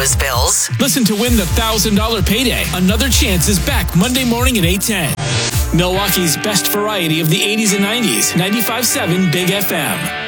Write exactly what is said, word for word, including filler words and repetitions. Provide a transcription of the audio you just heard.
those bills. Listen to win the one thousand dollars payday. Another Chance is back Monday morning at eight ten. Milwaukee's best variety of the eighties and nineties. ninety-five point seven Big F M.